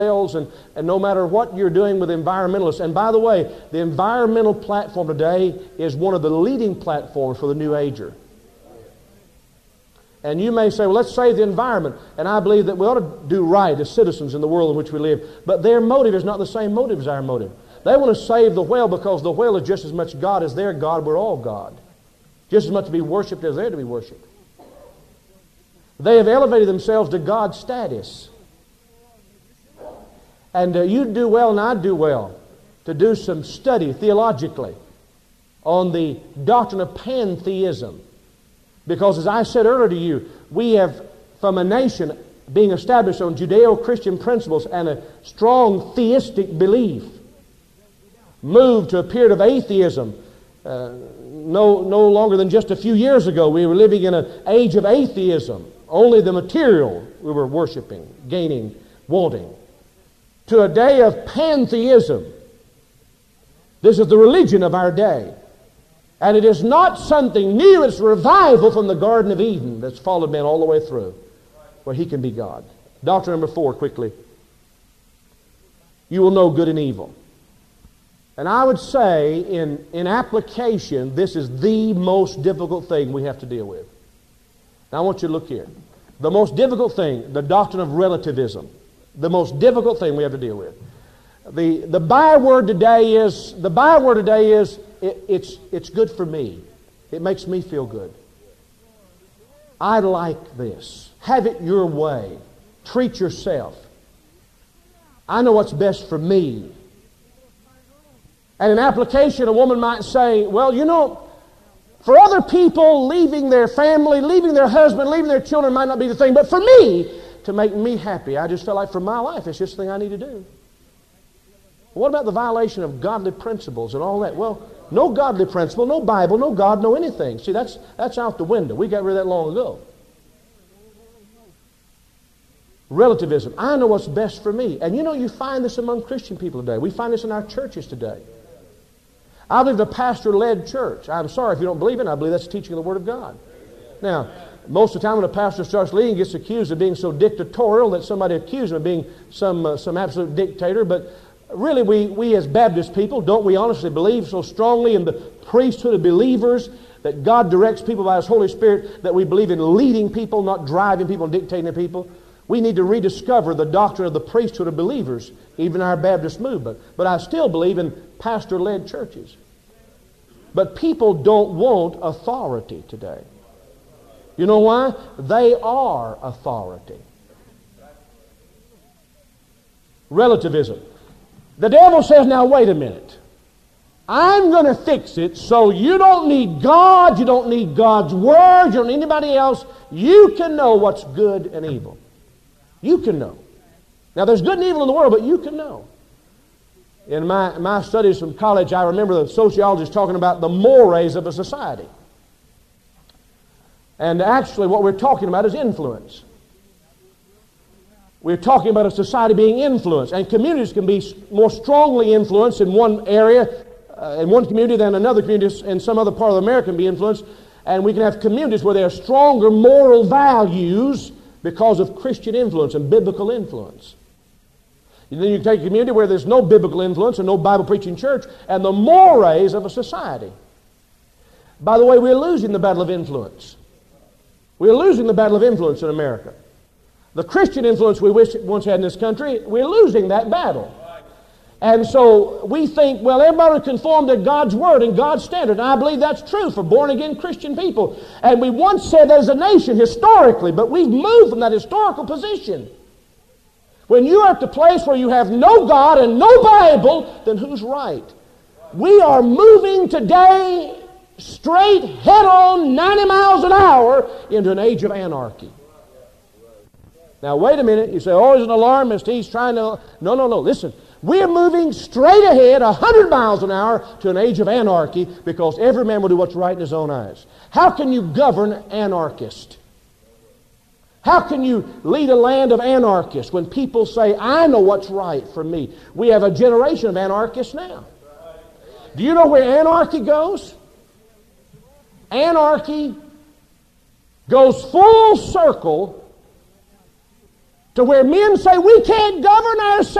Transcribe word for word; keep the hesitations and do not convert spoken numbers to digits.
and, and no matter what you're doing with environmentalists. And by the way, the environmental platform today is one of the leading platforms for the New Ager. And you may say, well, let's save the environment. And I believe that we ought to do right as citizens in the world in which we live. But their motive is not the same motive as our motive. They want to save the whale because the whale is just as much God as their God. We're all God. Just as much to be worshipped as they're to be worshipped. They have elevated themselves to God's status. And uh, you do well and I do well to do some study theologically on the doctrine of pantheism. Because as I said earlier to you, we have, from a nation being established on Judeo-Christian principles and a strong theistic belief, moved to a period of atheism. Uh, no, no longer than just a few years ago, we were living in an age of atheism. Only the material we were worshiping, gaining, wanting. To a day of pantheism. This is the religion of our day. And it is not something new. It's revival from the Garden of Eden that's followed man all the way through, where he can be God. Doctrine number four, quickly. You will know good and evil. And I would say, in, in application, this is the most difficult thing we have to deal with. Now I want you to look here. The most difficult thing, the doctrine of relativism. The most difficult thing we have to deal with. The, the byword today is, the byword today is, it, it's, it's good for me. It makes me feel good. I like this. Have it your way. Treat yourself. I know what's best for me. And in application, a woman might say, well, you know, for other people, leaving their family, leaving their husband, leaving their children might not be the thing. But for me, to make me happy, I just felt like for my life, it's just the thing I need to do. What about the violation of godly principles and all that? Well, no godly principle, no Bible, no God, no anything. See, that's, that's out the window. We got rid of that long ago. Relativism. I know what's best for me. And you know, you find this among Christian people today. We find this in our churches today. I believe in a pastor-led church. I'm sorry if you don't believe it. I believe that's teaching the Word of God. Now, most of the time when a pastor starts leading, he gets accused of being so dictatorial that somebody accuses him of being some, uh, some absolute dictator. But really, we, we as Baptist people, don't we honestly believe so strongly in the priesthood of believers that God directs people by His Holy Spirit, that we believe in leading people, not driving people and dictating to people? We need to rediscover the doctrine of the priesthood of believers, even our Baptist movement. But I still believe in pastor-led churches. But people don't want authority today. You know why? They are authority. Relativism. The devil says, now wait a minute. I'm going to fix it so you don't need God, you don't need God's Word, you don't need anybody else. You can know what's good and evil. You can know. Now there's good and evil in the world, but you can know. In my, my studies from college, I remember the sociologist talking about the mores of a society. And actually what we're talking about is influence. We're talking about a society being influenced. And communities can be more strongly influenced in one area, uh, in one community than another community in some other part of America can be influenced. And we can have communities where there are stronger moral values because of Christian influence and biblical influence. And then you can take a community where there's no biblical influence and no Bible-preaching church and the mores of a society. By the way, we're losing the battle of influence. We're losing the battle of influence in America. The Christian influence we once had in this country, we're losing that battle. And so we think, well, everybody will conform to God's Word and God's standard. And I believe that's true for born-again Christian people. And we once said as a nation historically, but we've moved from that historical position. When you're at the place where you have no God and no Bible, then who's right? We are moving today straight, head-on, ninety miles an hour into an age of anarchy. Now, wait a minute. You say, oh, he's an alarmist. He's trying to... No, no, no. Listen. We're moving straight ahead, one hundred miles an hour, to an age of anarchy because every man will do what's right in his own eyes. How can you govern anarchists? How can you lead a land of anarchists when people say, I know what's right for me? We have a generation of anarchists now. Do you know where anarchy goes? Anarchy goes full circle to where men say we can't govern ourselves.